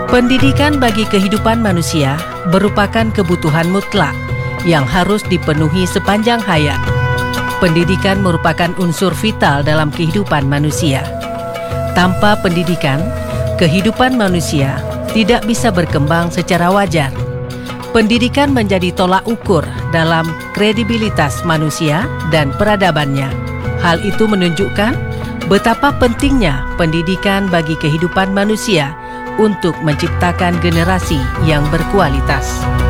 Pendidikan bagi kehidupan manusia merupakan kebutuhan mutlak yang harus dipenuhi sepanjang hayat. Pendidikan merupakan unsur vital dalam kehidupan manusia. Tanpa pendidikan, kehidupan manusia tidak bisa berkembang secara wajar. Pendidikan menjadi tolak ukur dalam kredibilitas manusia dan peradabannya. Hal itu menunjukkan betapa pentingnya pendidikan bagi kehidupan manusia untuk menciptakan generasi yang berkualitas.